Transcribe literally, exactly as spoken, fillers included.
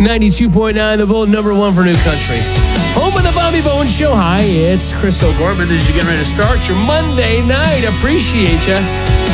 ninety-two point nine, the Bold number one for New Country. Home of the Bobby Bones Show. Hi, it's Chris O'Gorman as you get ready to start your Monday night. Appreciate you.